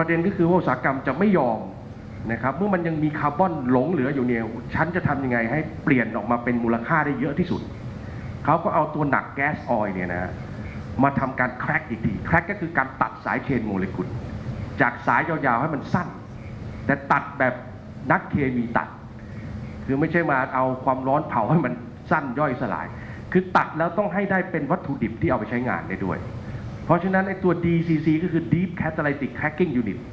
ประเด็นก็คือว่าอุตสาหกรรมจะไม่ยอมนะครับเมื่อมันยังมีคาร์บอนหลงเหลืออยู่เนี่ยฉันจะทำยังไงให้เปลี่ยนออกมาเป็นมูลค่าได้เยอะที่สุดเขาก็เอาตัวหนักแก๊สออยล์เนี่ยนะมาทำการแคร็กอีกทีแคร็กก็คือการตัดสายเชนโมเลกุลจากสายยาวๆให้มันสั้นแต่ตัดแบบนักเคมีตัดคือไม่ใช่มาเอาความร้อนเผาให้มันสั้นย่อยสลายคือตัดแล้วต้องให้ได้เป็นวัตถุดิบที่เอาไปใช้งานได้ด้วยเพราะฉะนั้นไอ้ตัว DCC ก็คือ Deep Catalytic Cracking Unit